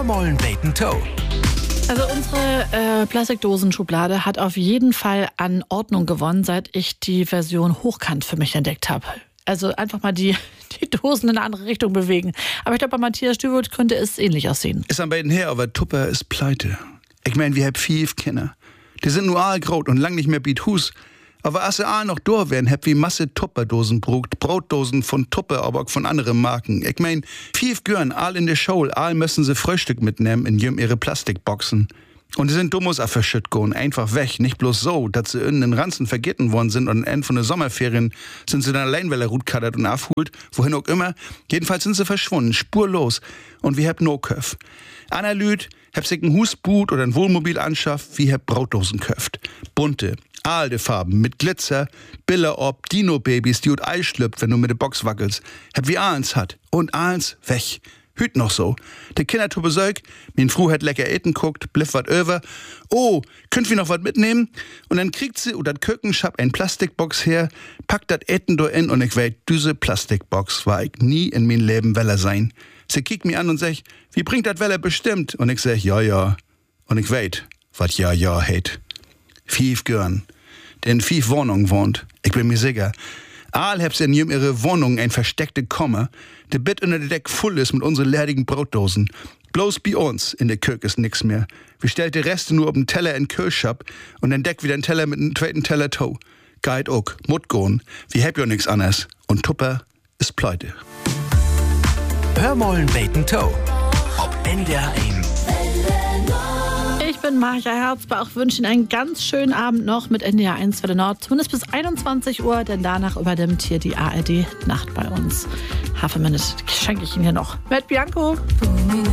Hörmollen Bacon Toe. Also unsere Plastikdosenschublade hat auf jeden Fall an Ordnung gewonnen, seit ich die Version hochkant für mich entdeckt habe. Also einfach mal die Dosen in eine andere Richtung bewegen. Aber ich glaube, bei Matthias Stüwold könnte es ähnlich aussehen. Ist am beiden her, aber Tupper ist pleite. Ich mein, wir haben 5 Kinder. Die sind nur aalgraut und lang nicht mehr biet Hus. Aber als sie noch da wären, hab wie Masse Tupperdosen brugt, Brotdosen von Tupper, aber auch von anderen Marken. Ich mein, 5 Gören, all in der Show, all müssen sie Frühstück mitnehmen in ihre Plastikboxen. Und die sind dummus auf verschütt gehen, einfach weg. Nicht bloß so, dass sie in den Ranzen vergessen worden sind und am Ende von den Sommerferien sind sie dann allein, weil er Rut kaddert und aufholt, wohin auch immer. Jedenfalls sind sie verschwunden, spurlos. Und wir hab no Köf. Anna Lüd, hab sich ein Husboot oder ein Wohnmobil anschafft, wie hab Brotdosen köft. Bunte, alte Farben mit Glitzer, Bille ob, Dino-Babys, die ut Ei schlüpft, wenn du mit der Box wackelst. Hab wie Ahlens hat. Und Ahlens weg. Hüt noch so. Der Kinder tu Besäug, min Fru hat lecker eten guckt, bliff wat över. Oh, könnt wir noch wat mitnehmen? Und dann kriegt sie und dat Kökenschab ein Plastikbox her, packt dat Eten do in und ich weet, diese Plastikbox war ich nie in mein Leben Weller sein. Sie kickt mich an und sagt, wie bringt dat Weller bestimmt? Und ich sag, ja. Und ich weet, wat ja heit. 5 Gören, der in 5 Wohnungen wohnt. Ich bin mir sicher. Aal hab's in ihre Wohnung ein versteckte Komme, der Bett unter der Deck voll ist mit unseren leerigen Brotdosen. Bloß bei uns in der Kök ist nix mehr. Wir stellt die Reste nur auf den Teller in Kühlschab und dann deckt wieder ein Teller mit einem zweiten Teller Tau. Geht auch, mut gehen. Wir hab ja nix anderes. Und Tupper ist pleite. Hörmollen Bacon Toe. Ob NDR 1. Ich bin Marja Herzbach, wünsche Ihnen einen ganz schönen Abend noch mit NDR 1 Welle Nord. Zumindest bis 21 Uhr, denn danach übernimmt hier die ARD Nacht bei uns. Haferminute schenke ich Ihnen hier noch. Mit Bianco.